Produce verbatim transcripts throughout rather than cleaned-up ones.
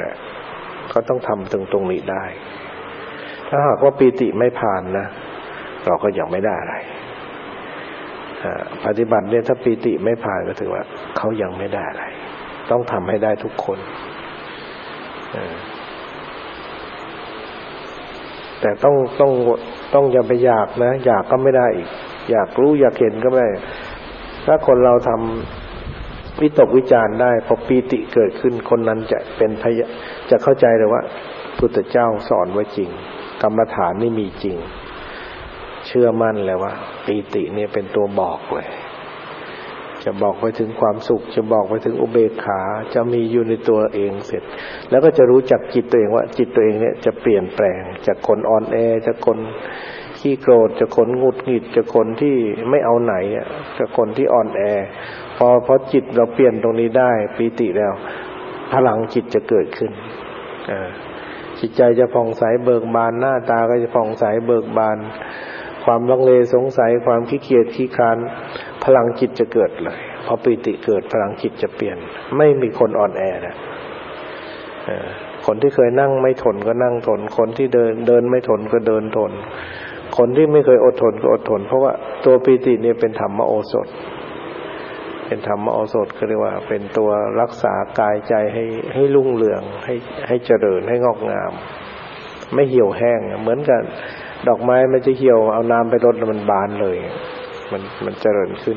เนี่ยก็ต้องทำถึงตรงนี้ได้ถ้าหากว่าปีติไม่ผ่านนะเราก็ยังไม่ได้อะไรปฏิบัติเนี่ยถ้าปีติไม่ผ่านก็ถือว่าเขายังไม่ได้อะไรต้องทำให้ได้ทุกคนแต่ต้องต้องต้องอย่าไปอยากนะอยากก็ไม่ได้อีกอยากรู้อยากเห็นก็ไม่ได้ถ้าคนเราทำวิตกวิจารณ์ได้พอปีติเกิดขึ้นคนนั้นจะเป็นพยจะเข้าใจเลยว่าพุทธเจ้าสอนไว้จริงกรรมฐานนี่มีจริงเชื่อมั่นเลยว่าปีติเนี่ยเป็นตัวบอกเลยจะบอกไปถึงความสุขจะบอกไปถึงอุเบกขาจะมีอยู่ในตัวเองเสร็จแล้วก็จะรู้จักจิตตัวเองว่าจิตตัวเองเนี่ยจะเปลี่ยนแปลงจากคนอ่อนแอจากคนขี้โกรธจากคนหงุดหงิดจากคนที่ไม่เอาไหนอ่ะจากคนที่อ่อนแอพอพอจิตเราเปลี่ยนตรงนี้ได้ปีติแล้วพลังจิตจะเกิดขึ้นอ่าจิตใจจะผ่องใสเบิกบานหน้าตาก็จะผ่องใสเบิกบานความลังเลสงสัยความขี้เกียจขี้คร้านพลังจิตจะเกิดเลยพอปีติเกิดพลังจิตจะเปลี่ยนไม่มีคนอ่อนแอนะคนที่เคยนั่งไม่ทนก็นั่งทนคนที่เดินเดินไม่ทนก็เดินทนคนที่ไม่เคยอดทนก็อดทนเพราะว่าตัวปีติเนี่ยเป็นธรรมโอสถเป็นธรรมโอสถก็เรียกว่าเป็นตัวรักษากายใจให้ให้รุ่งเรืองให้ให้เจริญให้งอกงามไม่เหี่ยวแห้งเหมือนกันดอกไม้มันจะเหี่ยวเอาน้ำไปรดแล้วมันบานเลยมันมันเจริญขึ้น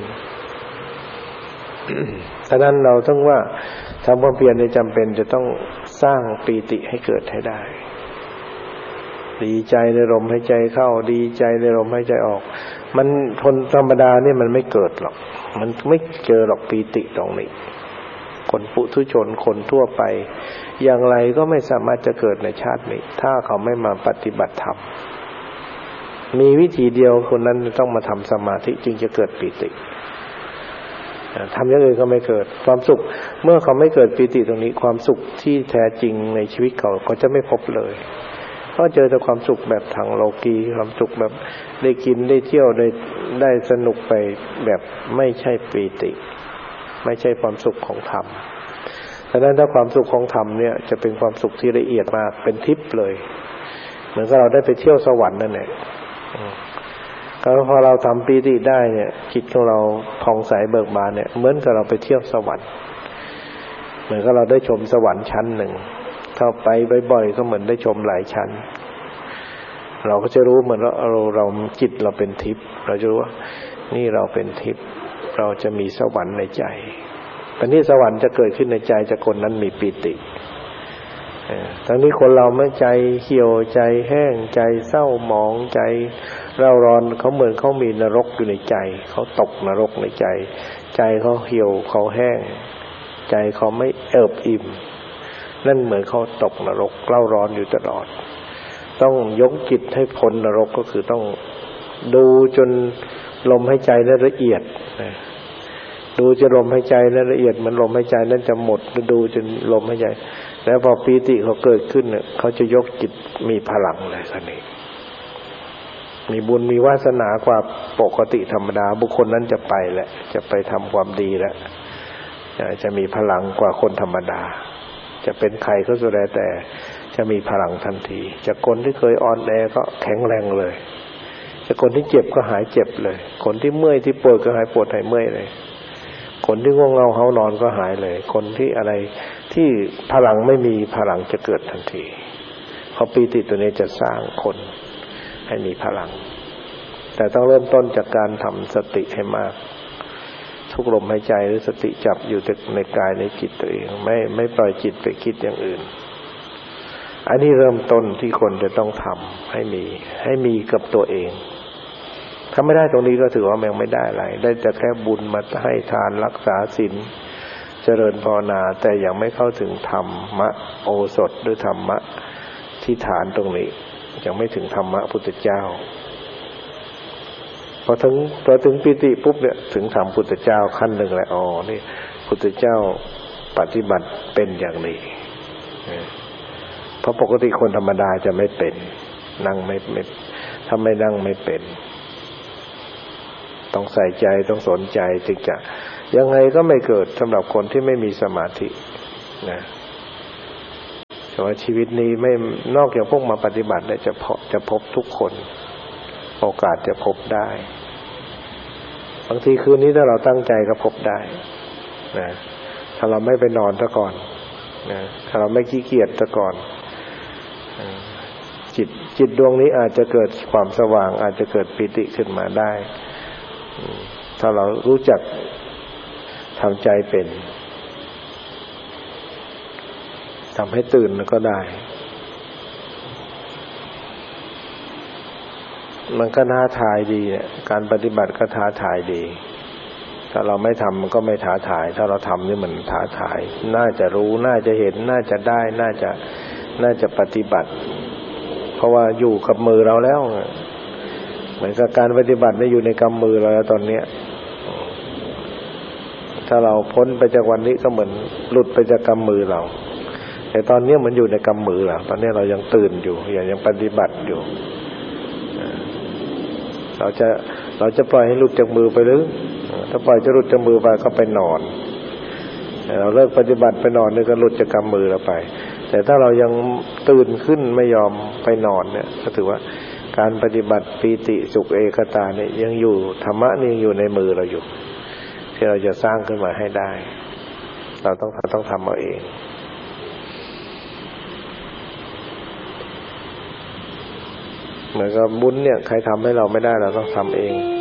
ฉะนั้นเราต้องว่าทำความเพียรในจำเป็นจะต้องสร้างปีติให้เกิดให้ได้ดีใจในลมหายใจเข้าดีใจในลมหายใจออกมันคนธรรมดาเนี่ยมันไม่เกิดหรอกมันไม่เจอหรอกปีติตรงนี้คนปุถุชนคนทั่วไปอย่างไรก็ไม่สามารถจะเกิดในชาตินี้ถ้าเขาไม่มาปฏิบัติธรรมมีวิธีเดียวคนนั้นต้องมาทำสมาธิจึงจะเกิดปีติทำอย่างอื่นก็ไม่เกิดความสุขเมื่อเขาไม่เกิดปีติตรงนี้ความสุขที่แท้จริงในชีวิตเขาเขาจะไม่พบเลยก็เจอแต่ความสุขแบบทางโลกีความสุขแบบได้กินได้เที่ยวได้ได้สนุกไปแบบไม่ใช่ปีติไม่ใช่ความสุขของธรรมฉะนั้นถ้าความสุขของธรรมเนี่ยจะเป็นความสุขที่ละเอียดมากเป็นทิพย์เลยเหมือนกับเราได้ไปเที่ยวสวรรค์นั่นแหละก็พอเราทำปีติได้เนี่ยจิตของเราผ่องใสเบิกบานเนี่ยเหมือนกับเราไปเที่ยวสวรรค์เหมือนกับเราได้ชมสวรรค์ชั้นหนึ่งเข้าไปบ่อยๆก็เหมือนได้ชมหลายชั้นเราก็จะรู้เหมือนว่าเราเราจิตเราเป็นทิพย์เราจะรู้ว่านี่เราเป็นทิพย์เราจะมีสวรรค์ในใจตอนนี้สวรรค์จะเกิดขึ้นในใจจากคนนั้นมีปีติตอนนี้คนเราเมื่อใจเหี่ยวใจแห้งใจเศร้าหมองใจเร่าร้อนเขาเหมือนเขามีนรกอยู่ในใจเขาตกนรกในใจใจเขาเหี่ยวเขาแห้งใจเขาไม่เอิบอิ่มนั่นเหมือนเขาตกนรกเร่าร้อนอยู่ตลอดต้องยกจิตให้พ้นนรกก็คือต้องดูจนลมหายใจนั้นละเอียดดูจนลมหายใจนั้นละเอียดมันลมหายใจนั้นจะหมดดูจนลมหายใจแล้วพอปีติเขาเกิดขึ้นเนี่ยเขาจะยกจิตมีพลังเลยคนนี้มีบุญมีวาสนากว่าปกติธรรมดาบุคคลนั้นจะไปแหละจะไปทำความดีแล้วจะมีพลังกว่าคนธรรมดาจะเป็นใครก็สุดแล้วแต่จะมีพลังทันทีจากคนที่เคยอ่อนแอก็แข็งแรงเลยจากคนที่เจ็บก็หายเจ็บเลยคนที่เมื่อยที่ปวดก็หายปวดหายเมื่อยเลยคนที่ง่วงเหงาเฮานอนก็หายเลยคนที่อะไรที่พลังไม่มีพลังจะเกิดทันทีเพราะปีติตัวนี้จะสร้างคนให้มีพลังแต่ต้องเริ่มต้นจากการทำสติให้มากทุกลมหายใจหรือสติจับอยู่ในกายในจิตตัวเองไม่ไม่ปล่อยจิตไปคิดอย่างอื่นอันนี้เริ่มต้นที่คนจะต้องทำให้มีให้มีกับตัวเองถ้าไม่ได้ตรงนี้ก็ถือว่ายังไม่ได้อะไรได้แต่แค่บุญมาให้ทานรักษาศีลเจริญภาวนาแต่ยังไม่เข้าถึงธรรมะโอสถหรือธรรมะที่ฐานตรงนี้ยังไม่ถึงธรรมะพุทธเจ้าพอถึงพอถึงปีติปุ๊บเนี่ยถึงธรรมพุทธเจ้าขั้นหนึ่งแล้วอ๋อนี่พุทธเจ้าปฏิบัติเป็นอย่างนี้เพราะปกติคนธรรมดาจะไม่เป็นนั่งไม่ไม่ถ้าไม่นั่งไม่เป็นต้องใส่ใจต้องสนใจจึงจะยังไงก็ไม่เกิดสำหรับคนที่ไม่มีสมาธินะแต่ว่าชีวิตนี้ไม่นอกจากพวกมาปฏิบัติได้จะพบจะพบทุกคนโอกาสจะพบได้บางทีคืนนี้ถ้าเราตั้งใจก็พบได้นะถ้าเราไม่ไปนอนซะก่อนนะถ้าเราไม่ขี้เกียจซะก่อนจิตจิตดวงนี้อาจจะเกิดความสว่างอาจจะเกิดปิติขึ้นมาได้ถ้าเรารู้จักทำใจเป็นทำให้ตื่นก็ได้มันก็ท้าทายดีเนี่ยการปฏิบัติก็ท้าทายดีถ้าเราไม่ทำมันก็ไม่ท้าทายถ้าเราทำนี่มันท้าทายน่าจะรู้น่าจะเห็นน่าจะได้น่าจะน่าจะปฏิบัติเพราะว่าอยู่กับมือเราแล้วเหมือนกับการปฏิบัติได้อยู่ในกำมือเราแล้วตอนเนี้ยถ้าเราพ้นไปจากวันนี้ก็เหมือนหลุดไปจากกำมือเราแต่ตอนนี้มันอยู่ในกำมือเราตอนนี้เรายังตื่นอยู่ยังยังปฏิบัติอยู่เราจะเราจะปล่อยให้หลุดจากมือไปหรือถ้าปล่อยจะหลุดจากมือไปก็ไปนอนเราเลิกปฏิบัติไปนอนนี่ก็หลุดจากกำมือเราไปแต่ถ้าเรายังตื่นขึ้นไม่ยอมไปนอนเนี่ยก็ถือว่าการปฏิบัติปีติสุขเอกตาเนี่ยยังอยู่ธรรมะนี่ยังอยู่ในมือเราอยู่ที่เราจะสร้างขึ้นมาให้ได้เราต้องต้องทำเอาเองเหมือนกับบุญเนี่ยใครทำให้เราไม่ได้เราต้องทำเอง